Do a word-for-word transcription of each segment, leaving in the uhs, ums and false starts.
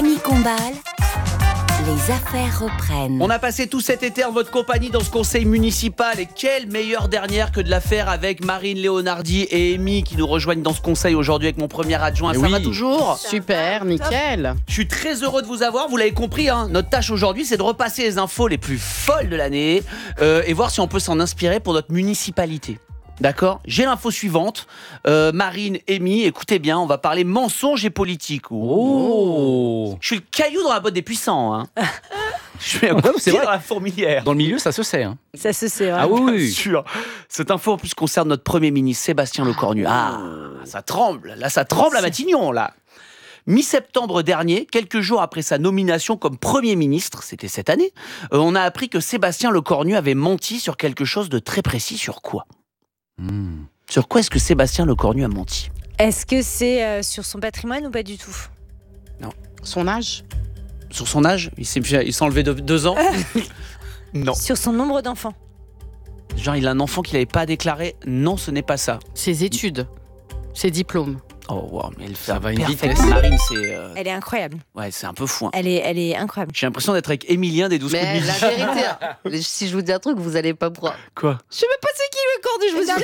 Camille Combal, les affaires reprennent. On a passé tout cet été en votre compagnie dans ce conseil municipal. Et quelle meilleure dernière que de la faire avec Marine Léonardi et Amy qui nous rejoignent dans ce conseil aujourd'hui avec mon premier adjoint. Et Ça oui. va toujours? Super, nickel. Je suis très heureux de vous avoir, vous l'avez compris, hein. Notre tâche aujourd'hui c'est de repasser les infos les plus folles de l'année euh, et voir si on peut s'en inspirer pour notre municipalité. D'accord? J'ai l'info suivante. Euh, Marine, Amy, écoutez bien, on va parler mensonges et politique. Oh. Je suis le caillou dans la botte des puissants. Hein. Je suis un Ouais, coup de c'est pied vrai. dans la fourmilière. Dans le milieu, ça se sait. Hein. Ça se sait. Ah oui, Bien oui. sûr. Cette info en plus concerne notre Premier ministre, Sébastien Lecornu. Ah, ça tremble. Là, ça tremble à Matignon, là. Mi-septembre dernier, quelques jours après sa nomination comme Premier ministre, c'était cette année, euh, on a appris que Sébastien Lecornu avait menti sur quelque chose de très précis. Sur quoi? Mmh. Sur quoi est-ce que Sébastien Lecornu a menti? Est-ce que c'est euh, sur son patrimoine ou pas du tout? Son âge? Sur son âge? Il s'est, il s'est enlevé de deux ans? Non. Sur son nombre d'enfants? Genre, il a un enfant qu'il n'avait pas déclaré? Non, ce n'est pas ça. Ses études, ses diplômes. Oh, wow, mais elle fait Ça un va à une perfect. vitesse. Marine, c'est... euh, Elle est incroyable. Ouais, c'est un peu fou. Hein. Elle est, elle est incroyable. J'ai l'impression d'être avec Émilien des douze coups de Mais midi. la vérité, hein, si je vous dis un truc, vous allez pas me croire. Quoi? Je sais même pas c'est qui le cornu, je vous dis.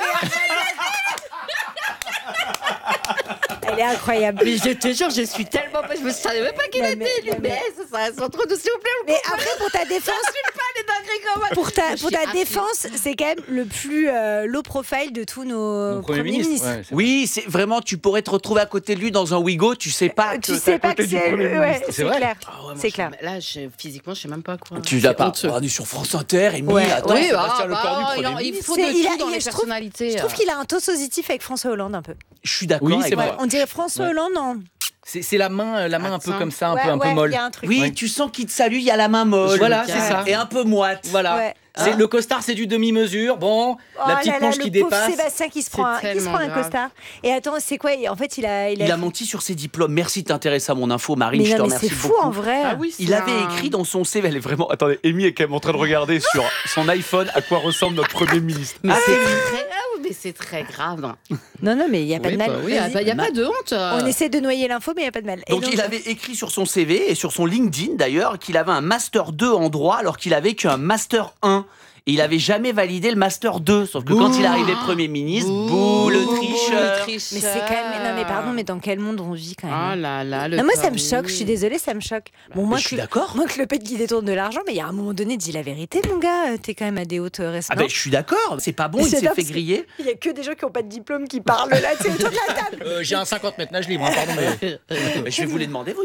Elle est incroyable. Mais je te jure, je suis tellement pas. Je me savais même pas qu'il Non, était. mais- lui, non, mais- mais ça reste entre nous, s'il vous plaît. Mais après, pour ta défense, Les dingueries quand même. pour ta, Je pour suis ta affligée. défense, c'est quand même le plus euh, low profile de tous nos, Mon premiers Premier ministres. ministre. ouais, c'est Oui, c'est vraiment, tu pourrais te retrouver à côté de lui dans un Wigo, tu sais pas Euh, que tu t'es sais à pas côté que du c'est Premier ouais, ministre. C'est c'est vrai clair. Ah ouais, moi, C'est je- clair. Là, je, physiquement, je sais même pas quoi. Tu C'est l'as pas. honteux. On est sur France Inter, Émile, Ouais, attends, ouais. Sébastien ah, bah, Lecornu, il Premier en- il ministre. faut de C'est- il tout a- dans il- les je trouve- personnalités. Je trouve qu'il a un taux positif avec François Hollande un peu. Je suis d'accord Oui, avec c'est toi. vrai. On dirait François Ouais. Hollande, non? C'est, c'est la main, la main un peu Accent. comme ça, un Ouais, peu, un peu ouais, molle. il y a un truc. Oui, Ouais. tu sens qu'il te salue, il y a la main molle. Voilà, c'est c'est ça. Et un peu moite. Voilà. Ouais. C'est, Hein le costard, c'est du demi-mesure. Bon, Oh la petite là là, manche le qui pauvre dépasse. Sébastien qui se prend, un, C'est qui se prend un tellement grave. costard. Et attends, c'est quoi? En fait, il a, il a, Il a menti sur ses diplômes. Merci de t'intéresser à mon info, Marine, Mais je te non, mais remercie c'est fou beaucoup. en vrai. Ah oui, c'est Il avait un- écrit dans son C V, elle est vraiment... Attendez, Amy est quand même en train de regarder sur son iPhone à quoi ressemble notre Premier ministre. Mais c'est très... Ah oui, mais c'est très grave. Non, non, mais il n'y a pas Oui, de mal. bah oui, il n'y a, Vas-y. pas- y a pas de honte. On essaie de noyer l'info, mais il n'y a pas de mal. Et Donc, il avait écrit sur son C V et sur son LinkedIn d'ailleurs qu'il avait un Master deux en droit alors qu'il avait qu'un Master un. Et il avait jamais validé le Master deux. Sauf que quand il arrivait Premier ministre, bouh, le tricheur. Mais c'est quand même. Non, mais pardon, mais dans quel monde on vit quand même? Oh là là, le Non, moi ça me cornu. choque, je suis désolée, ça me choque. Bon, moi Mais je que, suis d'accord. moi que le pète qui détourne de l'argent, mais il y a un moment donné, dis la vérité, mon gars, t'es quand même à des hautes Ah responsabilités. ben je suis d'accord, c'est pas bon, il C'est s'est dingue, fait parce que- griller. Il y a que des gens qui n'ont pas de diplôme qui parlent là, tu sais, autour de la table. Euh, j'ai un cinquante mètres nage libre, hein, pardon. Mais... Mais je vais vous les demander, vous.